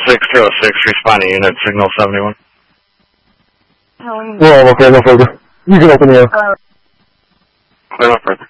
6206, responding unit, signal 71. Well, okay, no further. You can open the air. Clear enough, right.